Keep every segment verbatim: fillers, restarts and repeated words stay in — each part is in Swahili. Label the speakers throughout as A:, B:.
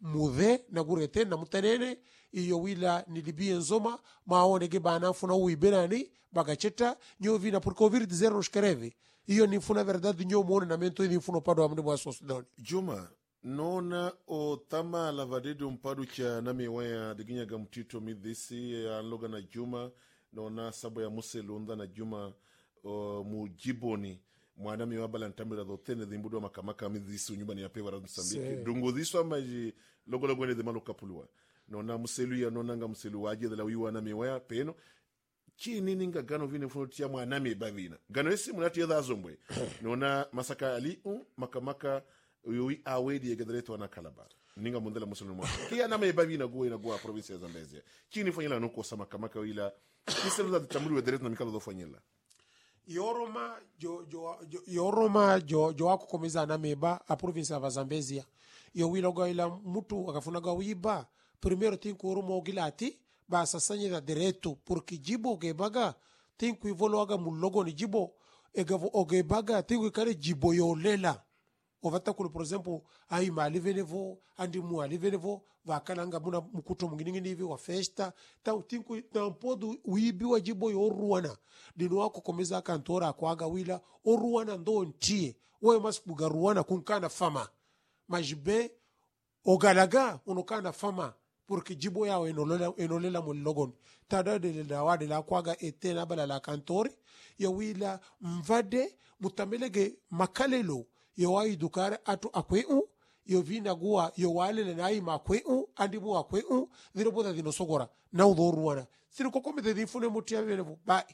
A: mude na gurete na mutanene iyo wila nilibie nzoma maone ge bana funa uiberani bagacheta nyo vina por covid zero shkerevi iyo ni funa verdade nyo muone na mento ni funa pado amne bwa sosdoni.
B: Juma nona o tama lavadede umpadu cha nami waya diginya gamtito midhisi anloga na Juma nona sabo ya muselunda na Juma o, mujiboni mwanami wabala ntambira dhotene dhimbudu wa makamaka midhisi unyumba ni ya pewa radu Msambiki dungu dhisu wa maji logo logo ene dhimalo kapuluwa nona muselu ya nona nga muselu waje dhala wiwa nami waya peno chi nini nga gano vine mfunutia mwanami bavina gano esi munati ya dhazombwe nona masaka ali un makamaka uyui awedi ya gedretu wana kalaba ninga mundela muselu mwa kia nama ya bavina guwa ina guwa provinsi ya Zambezia chi nifanyela nuko sa makamaka wila niselu za tamuli wa deretu na mikalo dhofanyela
A: yoroma jo jo jo yoroma jo jo akukomeza na meba a province ya Zambezia yo wiloga ila mutu akafunaga wiba primeiro tinku oromo gilati ba sasanye da direto porque jibo ge baga tinku ivologa mulogo ni jibo egavo oge baga tinku kare jibo yolela ovata kulo por exemplo ai mali venevo andi mu ali venevo vakalanga muna mukuto mwingine hivi wa festa ta tinku tampodu uibi wa jibo yoruana dino wako komeza kantora kwaga wila oruana ndo ntie wewe masikuga ruana kunkana fama majibe ogalaga unokana fama porque jibo yao enolela enolela mulogon tada de la wade la kwaga etena bala la kantori ya wila mvade mutamelege makalelo yo ai dukare atu akweu yo vina gua yo wale na nai makweu andi mu akweu diro boda dino sogora na udoruana sino kokome de difune mutia venevo bai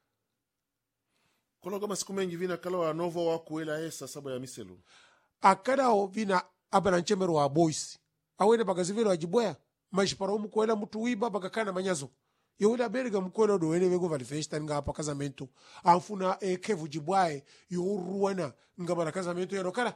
B: kono kama siku mengi vina kala wa novo wa kuela esa sabo ya miselu
A: akada o vina abana nchemero wa boys awene bagazivero ajiboya mashiparo mukwela mutu wiba bagakana manyazo yowila berga mkwela do wene wego valifesta nga hapa kazamento amfuna e kevu jibwae yoruana nga bana kazamento yarokala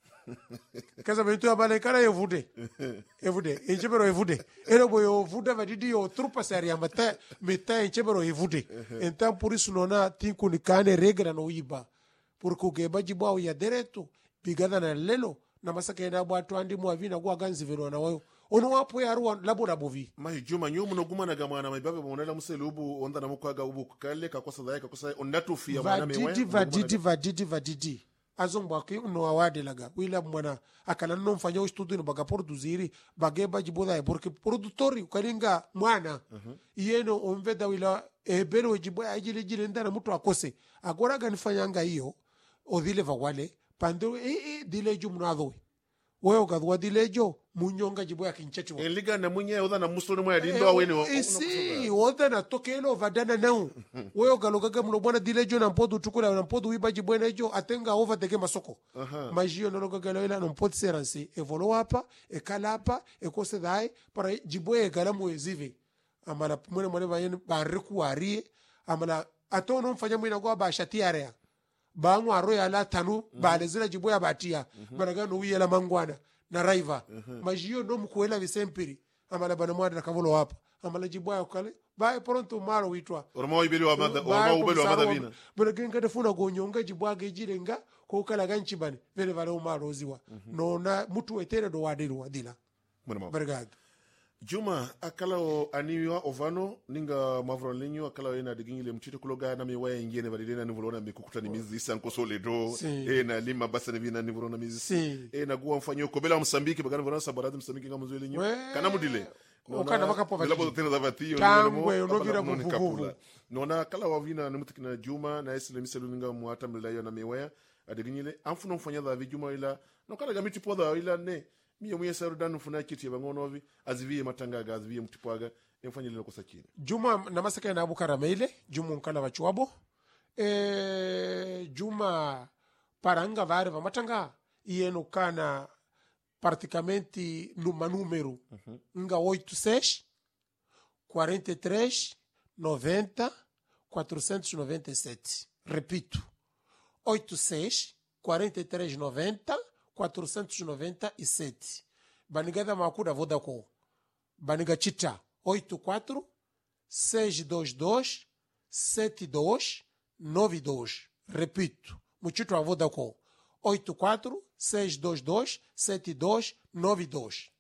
A: kazamento ya bale kala yevude yevude enchebero yevude ero boyo vuda vadidi yo trupa sari ya mata meta enchebero yevude entam purisu nona tinku ni kane regra no iba porque ugeba jibwao ya dereto bigada na lelo na masaka ena bwatu andi muavina gwa ganzi vero na wayo ono wapo ya ruwa labo na bovi
B: mai Juma nyomu no gumana ga mwana maibabe monela muselu ubu onda na mukwaga ubu kale kakosa dai kakosa ondatu fia mwana mewe
A: vadidi vadidi vadidi vadidi azomba ke no awade laga wila mwana akala no mfanya ustudio no baga produziri bageba jiboda e porque produtori ukaringa mwana uh -huh. yeno omveda wila ebero jiboya ajile jile ndana mtu akose agora ganifanyanga hiyo odhile vawale pando e e dilejo mnadho wewe gadwa dilejo munyonga jiboya kinchecho
B: eliga na munye oda na musoni mwa dindo awene
A: isi oda na tokelo vadana nao wewe galogaga mlo bwana dilejo na mpodu tukula na mpodu wiba jiboya ejo atenga over tege masoko uh -huh. majio no logaga ila no mpodu seransi evolo hapa ekala hapa ekose dai para jiboya galamu ezive amala mwene mwene bayeni bariku arie amala atono mfanya mwina kwa bashati area bangu aroya la tanu mm -hmm. bale zila jiboya batia mm -hmm. banaga no wiyela mangwana na raiva mm -hmm. majio no mkuela visempiri amala bana mwada nakavolo hapa amala jiboya kale bae pronto maro witwa
B: ormo ibeli wa mada ormo ubeli wa mada bina
A: banaga ngade funa gonyonga jiboya gejirenga ko kala ganchi bane vele vale umaro ziwa mm -hmm. no na mutu etere do wadiru wadila bargad
B: Juma akala o aniwa ovano ninga mavrolinyo akala o ena digingile mchite kuloga na miwaya ingene validena nivolona mikukuta ni mizi sanko sole do si. E na lima basa ni vina nivolona mizi si. E na guwa mfanyo kobela Msambiki bagana volona sabaradi Msambiki nga mzwele nyo kana mudile
A: okana baka po
B: vati tena za vati
A: tangwe unovira buvuvu
B: nona akala wavina numutikina Juma na esile miselu ninga muata mlayo na miwaya adigingile amfuno mfanya za Juma ila nokala gamiti poda ila ne miyo mwe saru danu funa kiti bangonovi aziviye matangaga aziviye mtipwaga emfanye lelo kosa chini
A: Juma na masaka na abukara meile Juma nkala wachuabo e Juma paranga vare va matanga ieno kana praticamente numa número uh -huh. nga oito seis quarenta e três noventa quatrocentos e noventa e sete repito oito seis quarenta e três noventa quatrocentos e noventa e sete banigada makuda vodako baniga chita oito quatro seis dois dois sete dois nove dois repito muchito vodako oito quatro seis dois dois sete dois nove dois